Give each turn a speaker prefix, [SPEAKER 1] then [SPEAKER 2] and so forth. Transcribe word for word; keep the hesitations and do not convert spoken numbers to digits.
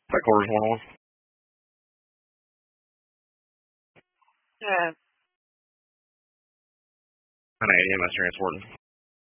[SPEAKER 1] Headquarters one oh one.
[SPEAKER 2] Yeah.
[SPEAKER 1] nine eighty M S transporting.